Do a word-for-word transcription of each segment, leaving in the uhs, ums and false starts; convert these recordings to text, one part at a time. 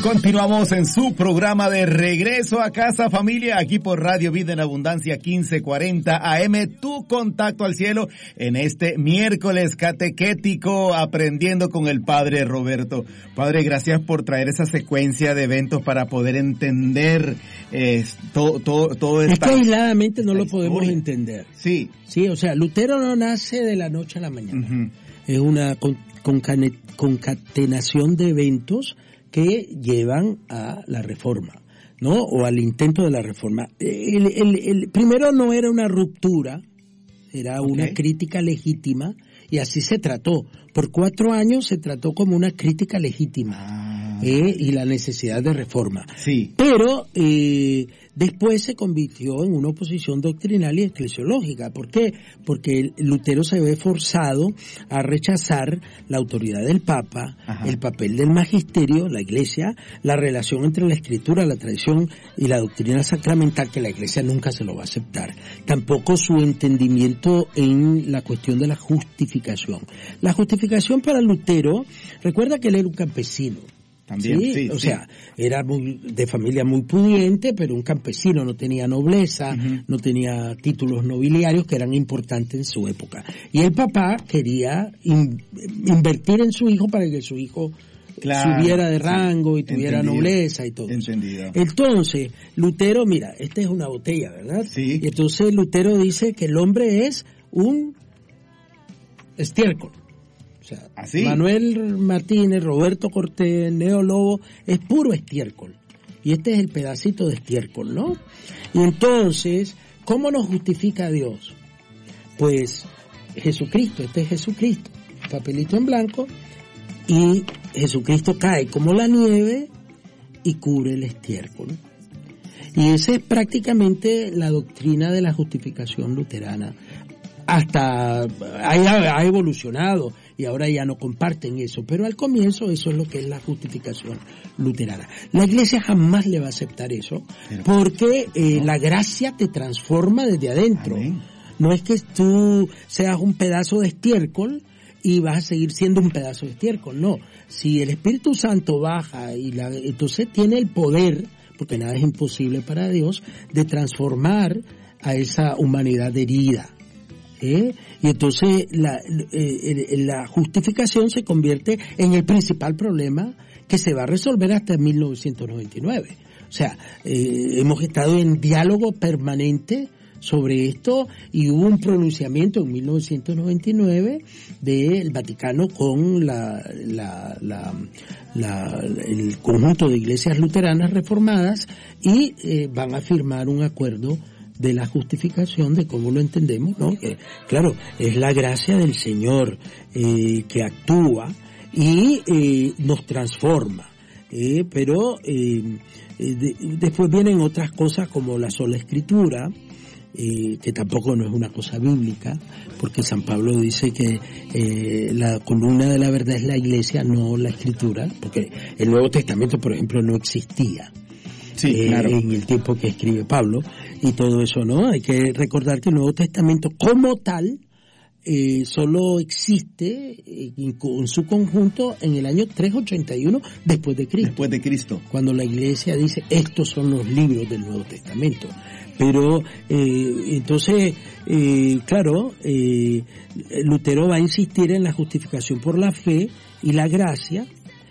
Continuamos en su programa de Regreso a Casa, familia, aquí por Radio Vida en Abundancia quince cuarenta A M, tu contacto al cielo, en este miércoles catequético, aprendiendo con el Padre Roberto. Padre, gracias por traer esa secuencia de eventos para poder entender eh, todo, todo, todo esta... Es que aisladamente no lo podemos entender. Sí. Sí, o sea, Lutero no nace de la noche a la mañana. Uh-huh. Es una con, concane, concatenación de eventos que llevan a la reforma, ¿no? O al intento de la reforma. El, el, el primero no era una ruptura, era okay. una crítica legítima, y así se trató. Por cuatro años se trató como una crítica legítima, ah. eh, y la necesidad de reforma. Sí. Pero eh, después se convirtió en una oposición doctrinal y eclesiológica. ¿Por qué? Porque Lutero se ve forzado a rechazar la autoridad del Papa, Ajá. el papel del magisterio, la Iglesia, la relación entre la Escritura, la tradición y la doctrina sacramental, que la Iglesia nunca se lo va a aceptar. Tampoco su entendimiento en la cuestión de la justificación. La justificación para Lutero, recuerda que él era un campesino. También, sí, sí, o sí. sea, era muy, de familia muy pudiente, pero un campesino, no tenía nobleza, uh-huh. no tenía títulos nobiliarios que eran importantes en su época. Y el papá quería in, invertir en su hijo para que su hijo claro, subiera de rango sí. y tuviera Entendido. nobleza y todo Entendido. eso. Entonces, Lutero, mira, esta es una botella, ¿verdad? Sí. Y entonces Lutero dice que el hombre es un estiércol. O sea, ¿Así? Manuel Martínez, Roberto Cortés, Neo Lobo, es puro estiércol. Y este es el pedacito de estiércol, ¿no? Y entonces, ¿cómo nos justifica Dios? Pues Jesucristo, este es Jesucristo, papelito en blanco, y Jesucristo cae como la nieve y cubre el estiércol. Y esa es prácticamente la doctrina de la justificación luterana. Hasta ha, ha evolucionado y ahora ya no comparten eso, pero al comienzo eso es lo que es la justificación luterana. La Iglesia jamás le va a aceptar eso, porque eh, no. la gracia te transforma desde adentro. Amén. No es que tú seas un pedazo de estiércol y vas a seguir siendo un pedazo de estiércol, no. Si el Espíritu Santo baja, y la, entonces tiene el poder, porque nada es imposible para Dios, de transformar a esa humanidad herida. ¿Eh? Y entonces la, eh, la justificación se convierte en el principal problema que se va a resolver hasta mil novecientos noventa y nueve. O sea, eh, hemos estado en diálogo permanente sobre esto y hubo un pronunciamiento en mil novecientos noventa y nueve del Vaticano con la, la, la, la, el conjunto de iglesias luteranas reformadas y eh, van a firmar un acuerdo de la justificación, de cómo lo entendemos, ¿no? Que, claro, es la gracia del Señor eh, que actúa y eh, nos transforma, eh, pero eh, de, después vienen otras cosas como la sola Escritura, eh, que tampoco no es una cosa bíblica, porque San Pablo dice que eh, la columna de la verdad es la Iglesia, no la Escritura, porque el Nuevo Testamento, por ejemplo, no existía. Sí, eh, claro. En el tiempo que escribe Pablo y todo eso, ¿no? Hay que recordar que el Nuevo Testamento como tal eh, solo existe eh, en su conjunto en el año trescientos ochenta y uno después de Cristo. Después de Cristo. Cuando la Iglesia dice, estos son los libros del Nuevo Testamento. Pero, eh, entonces, eh, claro, eh, Lutero va a insistir en la justificación por la fe y la gracia,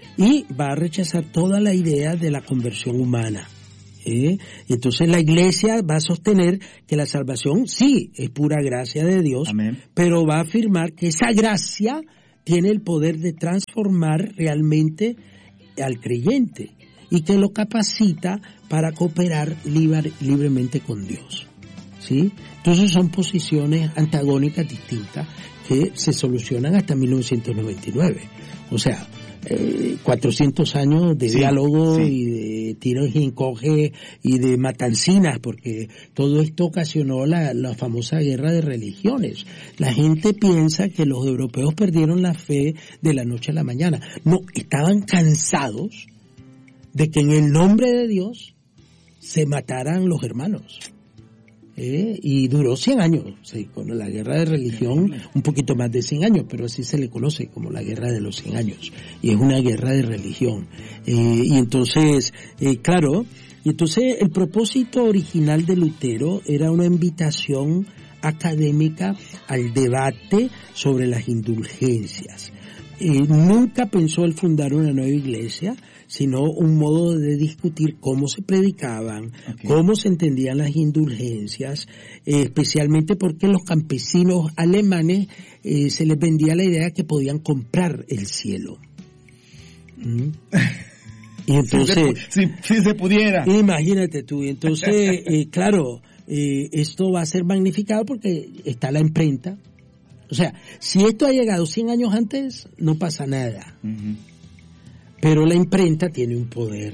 y va a rechazar toda la idea de la conversión humana. ¿Eh? Entonces la Iglesia va a sostener que la salvación sí es pura gracia de Dios, Amén. Pero va a afirmar que esa gracia tiene el poder de transformar realmente al creyente y que lo capacita para cooperar libre, libremente con Dios. ¿Sí? Entonces son posiciones antagónicas distintas que se solucionan hasta mil novecientos noventa y nueve. O sea, Eh, cuatrocientos años de sí, diálogo sí. y de tiros y encoge y de matancinas, porque todo esto ocasionó la, la famosa guerra de religiones. La gente piensa que los europeos perdieron la fe de la noche a la mañana. No, estaban cansados de que en el nombre de Dios se mataran los hermanos. Eh, y duró cien años, sí, con la guerra de religión, un poquito más de cien años, pero así se le conoce como la guerra de los cien años, y es una guerra de religión. Eh, y entonces, eh, claro, y entonces el propósito original de Lutero era una invitación académica al debate sobre las indulgencias. Eh, nunca pensó él fundar una nueva iglesia, sino un modo de discutir cómo se predicaban, okay. cómo se entendían las indulgencias, eh, especialmente porque los campesinos alemanes eh, se les vendía la idea que podían comprar el cielo. ¿Mm? Y entonces, si, si, si se pudiera. Imagínate tú, entonces, eh, claro, eh, esto va a ser magnificado porque está la imprenta. O sea, si esto ha llegado cien años antes, no pasa nada. Uh-huh. Pero la imprenta tiene un poder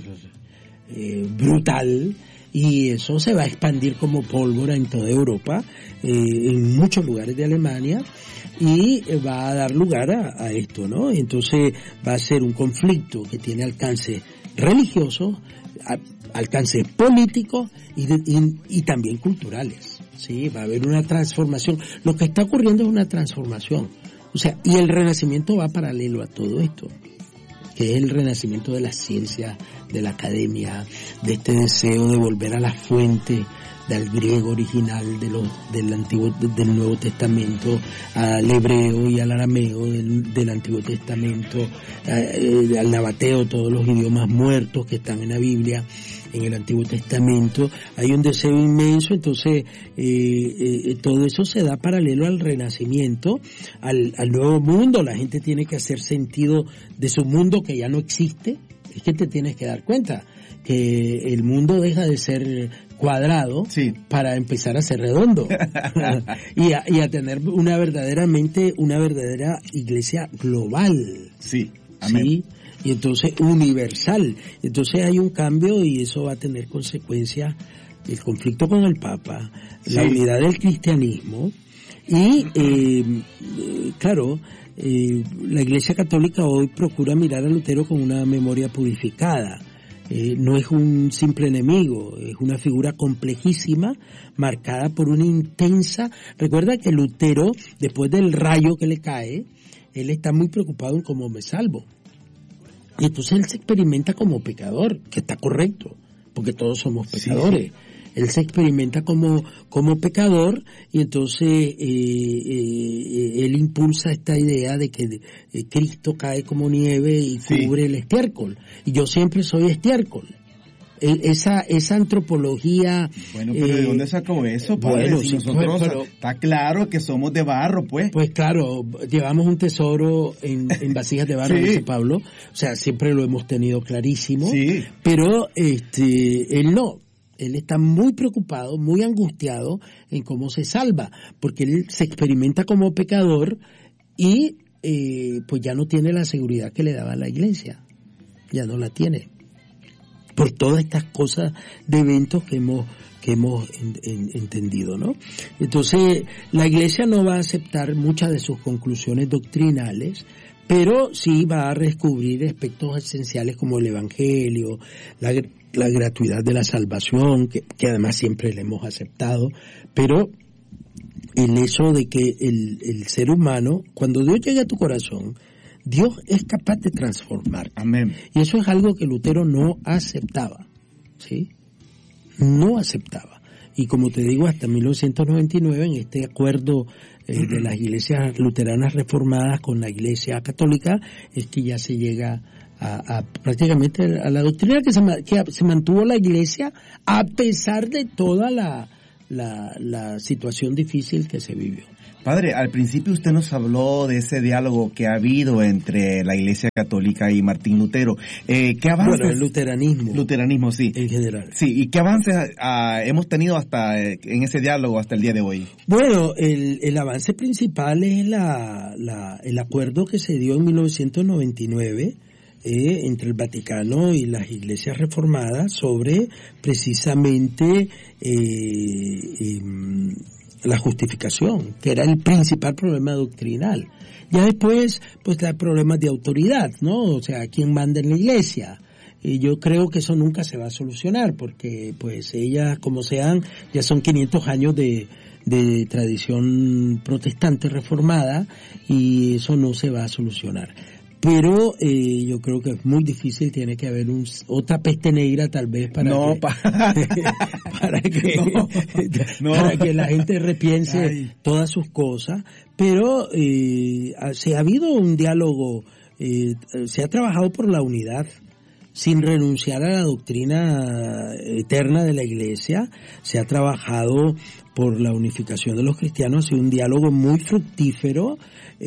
eh, brutal y eso se va a expandir como pólvora en toda Europa, eh, en muchos lugares de Alemania, y va a dar lugar a, a esto, ¿no? Entonces va a ser un conflicto que tiene alcance religioso, a, alcance político y, de, y, y también culturales. Sí, va a haber una transformación. Lo que está ocurriendo es una transformación. O sea, y el Renacimiento va paralelo a todo esto, que es el renacimiento de la ciencia, de la academia, de este deseo de volver a la fuente del griego original de los, del antiguo, del Nuevo Testamento, al hebreo y al arameo del, del Antiguo Testamento, eh, al nabateo, todos los idiomas muertos que están en la Biblia, en el Antiguo Testamento. Hay un deseo inmenso, entonces eh, eh, todo eso se da paralelo al Renacimiento, al, al nuevo mundo. La gente tiene que hacer sentido de su mundo que ya no existe. Es que te tienes que dar cuenta que el mundo deja de ser cuadrado sí. para empezar a ser redondo y, a, y a tener una verdaderamente una verdadera iglesia global. Sí, amén. ¿Sí? Y entonces universal. Entonces hay un cambio y eso va a tener consecuencias, el conflicto con el Papa, sí. la unidad del cristianismo y eh, claro, eh, la Iglesia Católica hoy procura mirar a Lutero con una memoria purificada. Eh, no es un simple enemigo, es una figura complejísima, marcada por una intensa... Recuerda que Lutero, después del rayo que le cae, él está muy preocupado en cómo me salvo. Y entonces él se experimenta como pecador, que está correcto, porque todos somos pecadores. Sí, sí. Él se experimenta como como pecador y entonces eh, eh, él impulsa esta idea de que eh, Cristo cae como nieve y sí. cubre el estiércol. Y yo siempre soy estiércol. Eh, esa esa antropología... Bueno, pero ¿de eh, dónde sacó eso, padre? Bueno, si sí, nosotros, pero, está claro que somos de barro, pues. Pues claro, llevamos un tesoro en, en vasijas de barro, sí. dice Pablo. O sea, siempre lo hemos tenido clarísimo. Sí. Pero este él no. Él está muy preocupado, muy angustiado en cómo se salva, porque él se experimenta como pecador y eh, pues ya no tiene la seguridad que le daba la iglesia, ya no la tiene, por todas estas cosas de eventos que hemos que hemos en, en, entendido, ¿no? Entonces la iglesia no va a aceptar muchas de sus conclusiones doctrinales, pero sí va a descubrir aspectos esenciales como el evangelio, la la gratuidad de la salvación, que, que además siempre le hemos aceptado, pero el hecho de que el, el ser humano, cuando Dios llega a tu corazón, Dios es capaz de transformar. Amén. Y eso es algo que Lutero no aceptaba, ¿sí? No aceptaba. Y como te digo, hasta mil novecientos noventa y nueve, en este acuerdo eh, de las iglesias luteranas reformadas con la iglesia católica, es que ya se llega A, a prácticamente a la doctrina que se, que se mantuvo la iglesia a pesar de toda la, la, la situación difícil que se vivió. Padre, al principio usted nos habló de ese diálogo que ha habido entre la Iglesia Católica y Martín Lutero. Eh, ¿Qué avances? Bueno, el luteranismo. Luteranismo, sí. En general. Sí, ¿y qué avances uh, hemos tenido hasta eh, en ese diálogo hasta el día de hoy? Bueno, el, el avance principal es la, la, el acuerdo que se dio en mil novecientos noventa y nueve Eh, entre el Vaticano y las iglesias reformadas sobre precisamente eh, eh, la justificación, que era el principal problema doctrinal. Ya después, pues hay problemas de autoridad, ¿no? O sea, ¿quién manda en la iglesia? y yo creo que eso nunca se va a solucionar, porque pues ellas, como sean, ya son quinientos años de, de tradición protestante reformada, y eso no se va a solucionar. Pero eh, yo creo que es muy difícil, tiene que haber un, otra peste negra tal vez para no, que, pa... para, que no, no. para que la gente repiense Ay. todas sus cosas. Pero eh, se ha habido un diálogo, eh, se ha trabajado por la unidad sin renunciar a la doctrina eterna de la Iglesia, se ha trabajado por la unificación de los cristianos, ha sido un diálogo muy fructífero,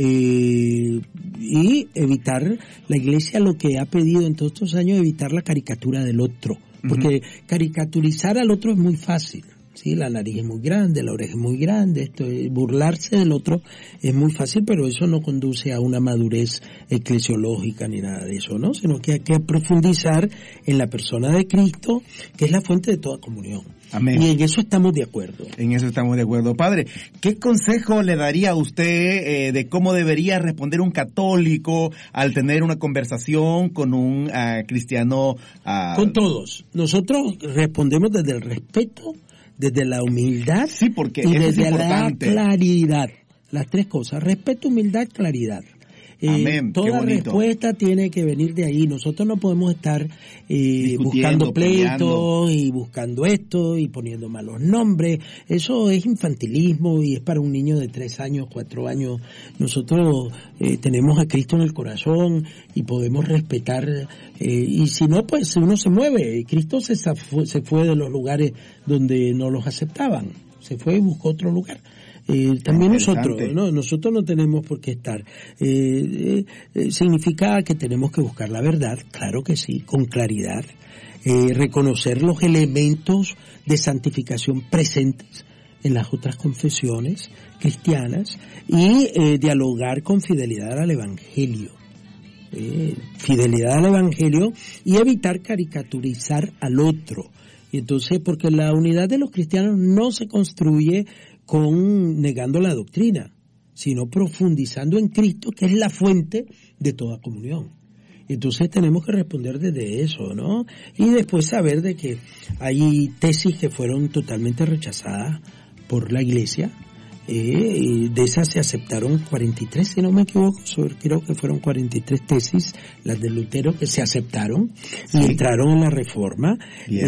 eh, y evitar, la Iglesia lo que ha pedido en todos estos años, evitar la caricatura del otro, porque uh-huh. caricaturizar al otro es muy fácil. Sí, la nariz es muy grande, la oreja es muy grande, esto es, burlarse del otro es muy fácil, pero eso no conduce a una madurez eclesiológica ni nada de eso, ¿no? Sino que hay que profundizar en la persona de Cristo, que es la fuente de toda comunión. Amén. Y en eso estamos de acuerdo. En eso estamos de acuerdo. Padre, ¿qué consejo le daría a usted eh, de cómo debería responder un católico al tener una conversación con un uh, cristiano? Uh... Con todos. Nosotros respondemos desde el respeto, desde la humildad, sí, porque y eso desde es la claridad. Las tres cosas: respeto, humildad, claridad. Eh, Amén, toda respuesta tiene que venir de ahí. Nosotros no podemos estar eh, buscando pleitos peleando. y buscando esto y poniendo malos nombres. Eso es infantilismo y es para un niño de tres años, cuatro años. Nosotros eh, tenemos a Cristo en el corazón y podemos respetar. Eh, y si no, pues uno se mueve. Cristo se, se fue de los lugares donde no los aceptaban. Se fue y buscó otro lugar. Eh, también nosotros, ¿no? Nosotros no tenemos por qué estar. Eh, eh, significa que tenemos que buscar la verdad, claro que sí, con claridad, eh, reconocer los elementos de santificación presentes en las otras confesiones cristianas y eh, dialogar con fidelidad al Evangelio. Eh, fidelidad al Evangelio y evitar caricaturizar al otro. Y entonces, porque la unidad de los cristianos no se construye con negando la doctrina, sino profundizando en Cristo, que es la fuente de toda comunión. Entonces tenemos que responder desde eso, ¿no? Y después saber de que hay tesis que fueron totalmente rechazadas por la Iglesia. Eh, de esas se aceptaron cuarenta y tres, si no me equivoco, sobre, creo que fueron cuarenta y tres tesis, las de Lutero, que se aceptaron sí. y entraron en la Reforma. Eh,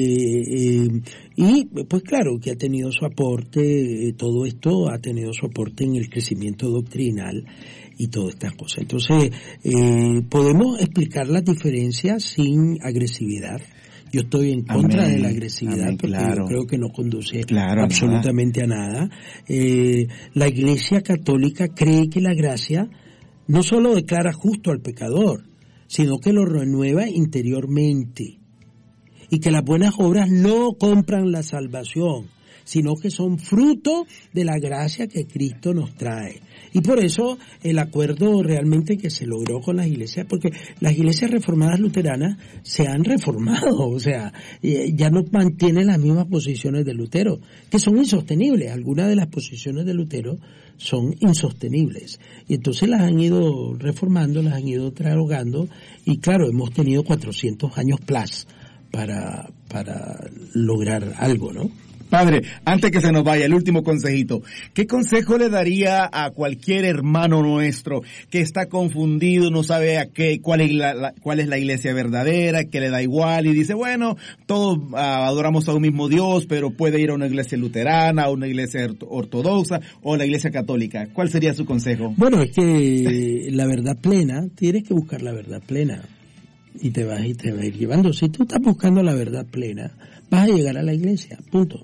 eh, y pues claro que ha tenido su aporte, eh, todo esto ha tenido su aporte en el crecimiento doctrinal y todas estas cosas. Entonces, eh, podemos explicar las diferencias sin agresividad. Yo estoy en contra Amén. de la agresividad, Amén, porque claro. yo creo que no conduce claro, absolutamente nada. a nada. Eh, la Iglesia Católica cree que la gracia no solo declara justo al pecador, sino que lo renueva interiormente. Y que las buenas obras no compran la salvación, sino que son fruto de la gracia que Cristo nos trae. Y por eso el acuerdo realmente que se logró con las iglesias, porque las iglesias reformadas luteranas se han reformado, o sea, ya no mantienen las mismas posiciones de Lutero, que son insostenibles. Algunas de las posiciones de Lutero son insostenibles. Y entonces las han ido reformando, las han ido dialogando, y claro, hemos tenido cuatrocientos años plus para, para lograr algo, ¿no? Padre, antes que se nos vaya, el último consejito. ¿Qué consejo le daría a cualquier hermano nuestro que está confundido, no sabe a qué, cuál es la, la cuál es la iglesia verdadera, que le da igual y dice, bueno, todos uh, adoramos a un mismo Dios, pero puede ir a una iglesia luterana, a una iglesia ortodoxa o a la iglesia católica? ¿Cuál sería su consejo? Bueno, es que la verdad plena, tienes que buscar la verdad plena y te vas y te va a ir llevando. Si tú estás buscando la verdad plena, vas a llegar a la iglesia, punto.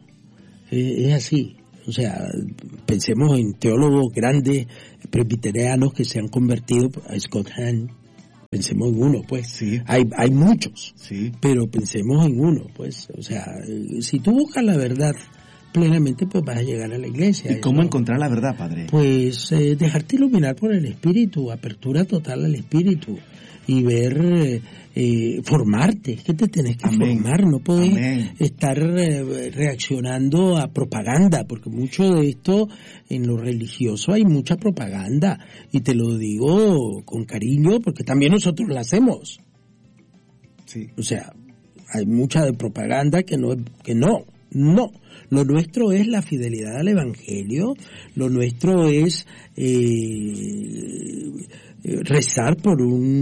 Es así, o sea, pensemos en teólogos grandes, presbiterianos que se han convertido, a Scott Hahn, pensemos en uno, pues, sí. hay hay muchos, sí. pero pensemos en uno, pues, o sea, si tú buscas la verdad plenamente, pues vas a llegar a la iglesia. ¿Y cómo ¿no? encontrar la verdad, Padre? Pues eh, dejarte iluminar por el Espíritu, apertura total al Espíritu y ver, eh, eh, formarte, es que te tenés que Amén. formar, no podés Amén. estar eh, reaccionando a propaganda, porque mucho de esto en lo religioso hay mucha propaganda, y te lo digo con cariño, porque también nosotros la hacemos. Sí. O sea, hay mucha de propaganda que no, que no, no. Lo nuestro es la fidelidad al Evangelio, lo nuestro es eh, rezar por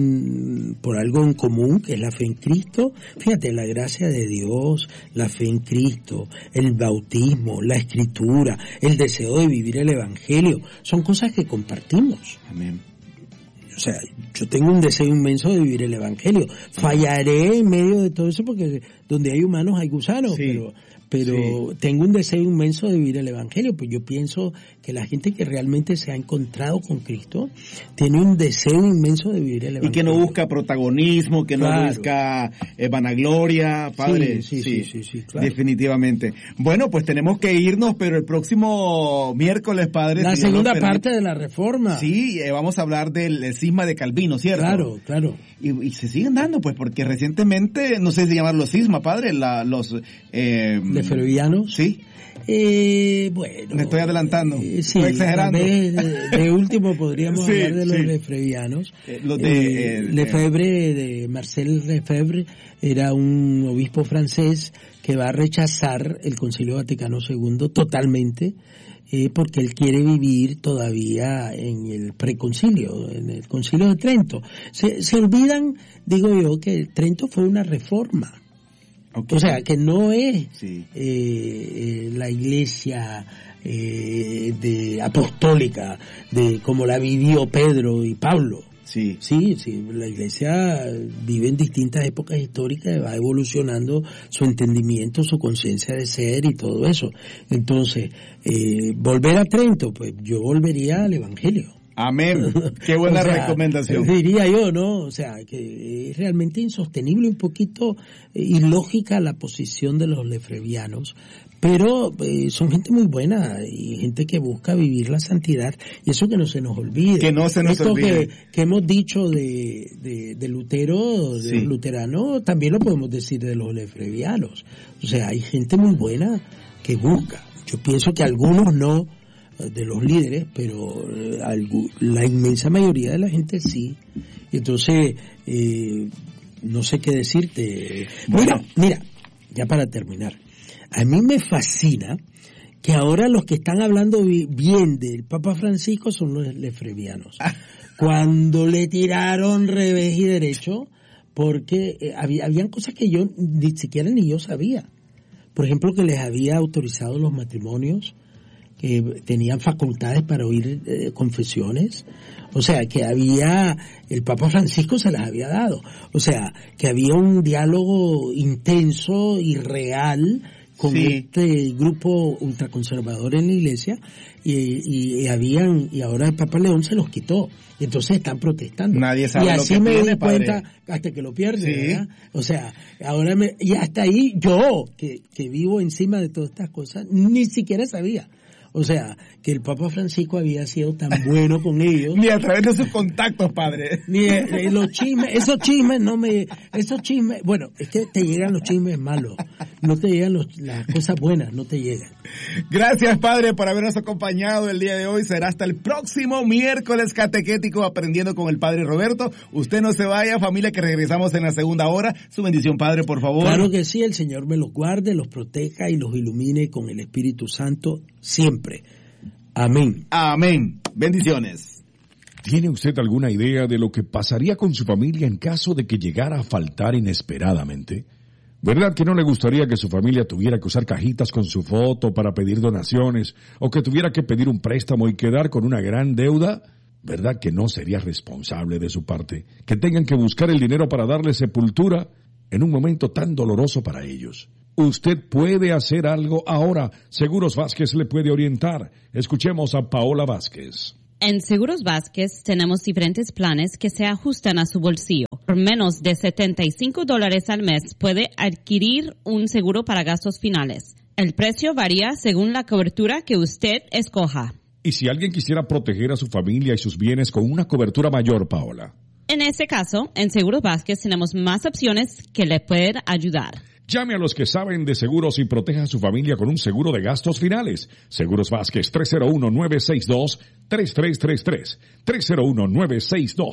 un por algo en común, que es la fe en Cristo. Fíjate, la gracia de Dios, la fe en Cristo, el bautismo, la escritura, el deseo de vivir el Evangelio, son cosas que compartimos. Amén. O sea, yo tengo un deseo inmenso de vivir el Evangelio. Fallaré en medio de todo eso porque donde hay humanos hay gusanos, sí, pero pero sí. tengo un deseo inmenso de vivir el Evangelio. Pues yo pienso que la gente que realmente se ha encontrado con Cristo tiene un deseo inmenso de vivir el Evangelio. Y que no busca protagonismo, que claro. no busca eh, vanagloria, Padre. Sí, sí, sí, sí, sí, sí, claro. Definitivamente. Bueno, pues tenemos que irnos, pero el próximo miércoles, Padre... La segunda parte de la Reforma. Sí, eh, vamos a hablar del cisma de Calvino, ¿cierto? Claro, claro. Y, y se siguen dando, pues, porque recientemente, no sé si llamarlo cisma, Padre, la, los... Eh, ¿Lefebvrianos? Sí. Eh, bueno. Me estoy adelantando. Eh, sí, estoy exagerando. Vez, de, de último podríamos sí, hablar de los sí. lefebvrianos. Eh, los de... Eh, eh, Lefebvre, de Marcel Lefebvre, era un obispo francés que va a rechazar el Concilio Vaticano segundo totalmente, eh, porque él quiere vivir todavía en el preconcilio, en el Concilio de Trento. Se, se olvidan, digo yo, que Trento fue una reforma. Okay. O sea, que no es sí. eh, eh, la iglesia eh, de apostólica, de como la vivió Pedro y Pablo. Sí. sí, sí, la iglesia vive en distintas épocas históricas, va evolucionando su entendimiento, su conciencia de ser y todo eso. Entonces, eh, volver a Trento, pues yo volvería al Evangelio. Amén. Qué buena o sea, recomendación. Diría yo, ¿no? O sea, que es realmente insostenible, un poquito eh, ilógica la posición de los lefebvrianos, pero eh, son gente muy buena y gente que busca vivir la santidad, y eso que no se nos olvide. Que no se nos Esto olvide. Que, que hemos dicho de, de, de Lutero, de sí. los luteranos, también lo podemos decir de los lefebvrianos. O sea, hay gente muy buena que busca. Yo pienso que algunos no, de los líderes, pero la inmensa mayoría de la gente sí. Entonces, eh, no sé qué decirte. Bueno. Mira, mira, ya para terminar, a mí me fascina que ahora los que están hablando bien del Papa Francisco son los lefebvrianos. Cuando le tiraron revés y derecho, porque eh, había, habían cosas que yo ni siquiera ni yo sabía. Por ejemplo, que les había autorizado los matrimonios, que tenían facultades para oír eh, confesiones, o sea, que había, el Papa Francisco se las había dado, o sea, que había un diálogo intenso y real con sí. este grupo ultraconservador en la iglesia, y, y, y habían, y ahora el Papa León se los quitó, y entonces están protestando. Nadie sabe y así lo que me tiene, di cuenta padre. Hasta que lo pierde, sí. ¿verdad? O sea, ahora me, y hasta ahí yo, que, que vivo encima de todas estas cosas, ni siquiera sabía. O sea, que el Papa Francisco había sido tan bueno con ellos. Ni a través de sus contactos, padre. Ni eh, los chismes, esos chismes no me, esos chismes, bueno, es que te llegan los chismes malos, no te llegan los, las cosas buenas, no te llegan. Gracias, padre, por habernos acompañado el día de hoy. Será hasta el próximo miércoles catequético aprendiendo con el padre Roberto. Usted no se vaya, familia, que regresamos en la segunda hora. Su bendición, padre, por favor. Claro que sí, el Señor me los guarde, los proteja y los ilumine con el Espíritu Santo siempre. Amén. Amén. Bendiciones. ¿Tiene usted alguna idea de lo que pasaría con su familia en caso de que llegara a faltar inesperadamente? ¿Verdad que no le gustaría que su familia tuviera que usar cajitas con su foto para pedir donaciones o que tuviera que pedir un préstamo y quedar con una gran deuda? ¿Verdad que no sería responsable de su parte que tengan que buscar el dinero para darle sepultura en un momento tan doloroso para ellos? Usted puede hacer algo ahora. Seguros Vázquez le puede orientar. Escuchemos a Paola Vázquez. En Seguros Vázquez tenemos diferentes planes que se ajustan a su bolsillo. Por menos de setenta y cinco dólares al mes puede adquirir un seguro para gastos finales. El precio varía según la cobertura que usted escoja. ¿Y si alguien quisiera proteger a su familia y sus bienes con una cobertura mayor, Paola? En este caso, en Seguros Vázquez tenemos más opciones que le pueden ayudar. Llame a los que saben de seguros y proteja a su familia con un seguro de gastos finales. Seguros Vázquez tres cero uno, nueve seis dos, tres tres tres tres. tres cero uno, nueve seis dos,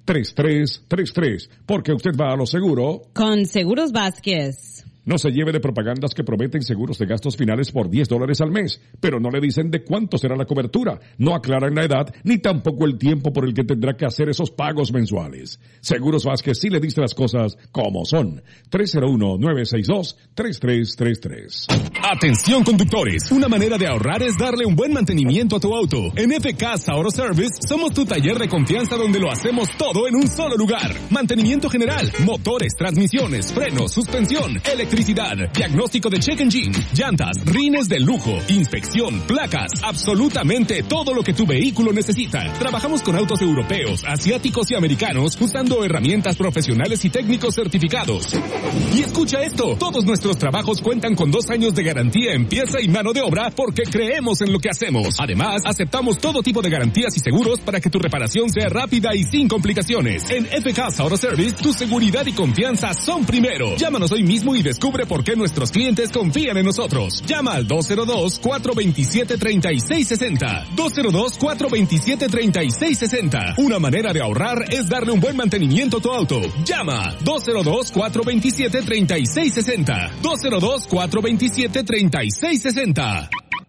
tres tres tres tres, porque usted va a lo seguro. Con Seguros Vázquez. No se lleve de propagandas que prometen seguros de gastos finales por diez dólares al mes, pero no le dicen de cuánto será la cobertura, no aclaran la edad, ni tampoco el tiempo por el que tendrá que hacer esos pagos mensuales. Seguros Vázquez sí le dice las cosas como son. tres cero uno, nueve seis dos, tres tres tres tres. Atención conductores, una manera de ahorrar es darle un buen mantenimiento a tu auto. En F K Auto Service somos tu taller de confianza donde lo hacemos todo en un solo lugar. Mantenimiento general, motores, transmisiones, frenos, suspensión, electricidad, diagnóstico de check engine, llantas, rines de lujo, inspección, placas, absolutamente todo lo que tu vehículo necesita. Trabajamos con autos europeos, asiáticos y americanos usando herramientas profesionales y técnicos certificados. Y escucha esto, todos nuestros trabajos cuentan con dos años de garantía en pieza y mano de obra porque creemos en lo que hacemos. Además, aceptamos todo tipo de garantías y seguros para que tu reparación sea rápida y sin complicaciones. En F K Auto Service, tu seguridad y confianza son primero. Llámanos hoy mismo y descubre Descubre por qué nuestros clientes confían en nosotros. Llama al dos cero dos, cuatro dos siete, tres seis seis cero. dos cero dos, cuatro dos siete, tres seis seis cero. Una manera de ahorrar es darle un buen mantenimiento a tu auto. Llama dos cero dos, cuatro dos siete, tres seis seis cero. dos cero dos, cuatro dos siete, tres seis seis cero.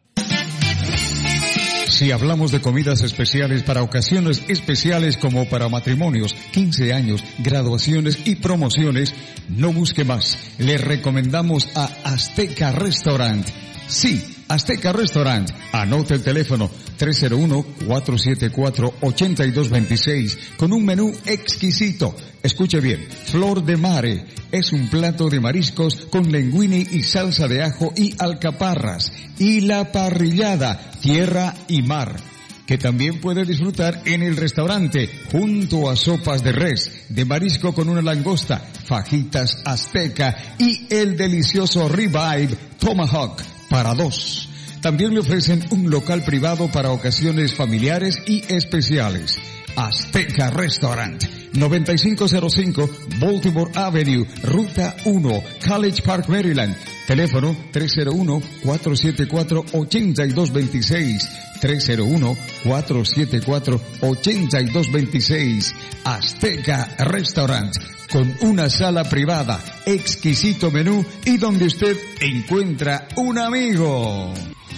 Si hablamos de comidas especiales para ocasiones especiales como para matrimonios, quince años, graduaciones y promociones, no busque más. Le recomendamos a Azteca Restaurant. Sí, Azteca Restaurant. Anote el teléfono tres cero uno, cuatro siete cuatro, ocho dos dos seis con un menú exquisito. Escuche bien, Flor de Mare es un plato de mariscos con linguine y salsa de ajo y alcaparras. Y la parrillada, tierra y mar, que también puede disfrutar en el restaurante junto a sopas de res, de marisco con una langosta, fajitas azteca y el delicioso ribeye tomahawk para dos. También le ofrecen un local privado para ocasiones familiares y especiales. Azteca Restaurant, noventa y cinco cero cinco Baltimore Avenue, Ruta uno, College Park, Maryland. Teléfono tres cero uno, cuatro siete cuatro, ocho dos dos seis, tres cero uno, cuatro siete cuatro, ocho dos dos seis. Azteca Restaurant, con una sala privada, exquisito menú y donde usted encuentra un amigo.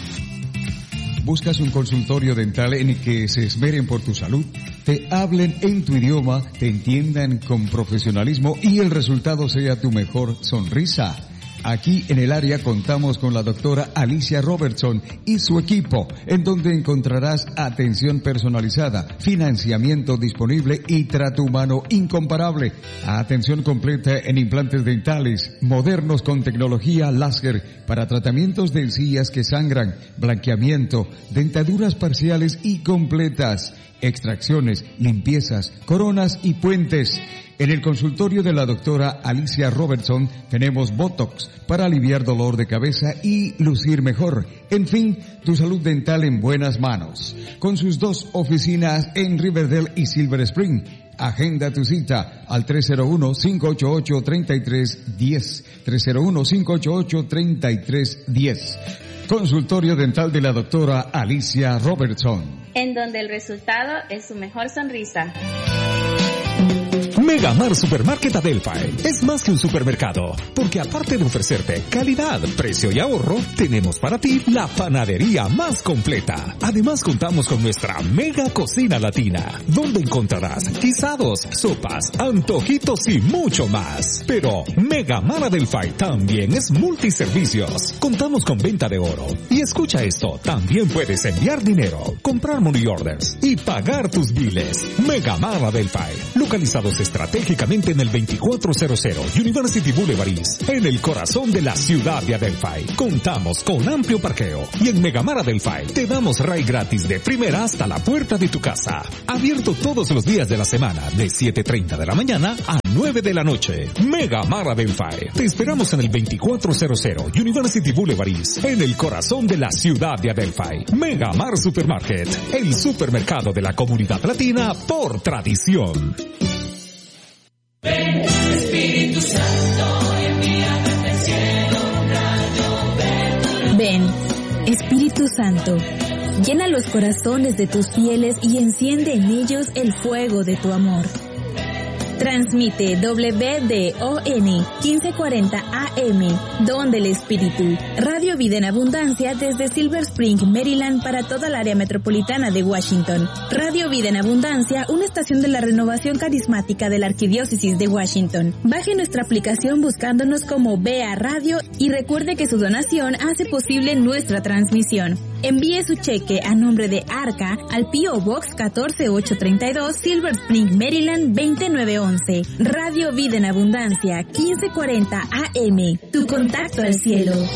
¿Buscas un consultorio dental en el que se esmeren por tu salud? Te hablen en tu idioma, te entiendan con profesionalismo y el resultado sea tu mejor sonrisa. Aquí en el área contamos con la doctora Alicia Robertson y su equipo, en donde encontrarás atención personalizada, financiamiento disponible y trato humano incomparable. Atención completa en implantes dentales, modernos con tecnología láser para tratamientos de encías que sangran, blanqueamiento, dentaduras parciales y completas, extracciones, limpiezas, coronas y puentes. En el consultorio de la doctora Alicia Robertson tenemos Botox para aliviar dolor de cabeza y lucir mejor. En fin, tu salud dental en buenas manos. Con sus dos oficinas en Riverdale y Silver Spring. Agenda tu cita al tres cero uno, cinco ocho ocho, tres tres uno cero. tres cero uno, cinco ocho ocho, tres tres uno cero. Consultorio dental de la doctora Alicia Robertson. En donde el resultado es su mejor sonrisa. Megamar Supermarket Adelphi es más que un supermercado, porque aparte de ofrecerte calidad, precio y ahorro, tenemos para ti la panadería más completa. Además contamos con nuestra mega cocina latina, donde encontrarás guisados, sopas, antojitos y mucho más. Pero Megamar Adelphi también es multiservicios. Contamos con venta de oro. Y escucha esto, también puedes enviar dinero, comprar money orders y pagar tus biles. Megamar Adelphi, localizados estratégicamente en el veinticuatrocientos University Boulevard East, en el corazón de la ciudad de Adelphi. Contamos con amplio parqueo y en Megamar Adelphi te damos ride gratis de primera hasta la puerta de tu casa. Abierto todos los días de la semana de siete treinta de la mañana a nueve de la noche. Megamar Adelphi. Te esperamos en el veinticuatrocientos University Boulevard East, en el corazón de la ciudad de Adelphi. Megamar Supermarket, el supermercado de la comunidad latina por tradición. Ven, Espíritu Santo, envíame del cielo un rayo verde. Ven, Espíritu Santo, llena los corazones de tus fieles y enciende en ellos el fuego de tu amor. Transmite W D O N quince cuarenta A M, Don del Espíritu. Radio Vida en Abundancia desde Silver Spring, Maryland, para toda el área metropolitana de Washington. Radio Vida en Abundancia, una estación de la renovación carismática de la Arquidiócesis de Washington. Baje nuestra aplicación buscándonos como B A Radio y recuerde que su donación hace posible nuestra transmisión. Envíe su cheque a nombre de Arca al P O Box catorce ocho treinta y dos, Silver Spring, Maryland veinte nueve once. Radio Vida en Abundancia quince cuarenta A M. Tu contacto al cielo.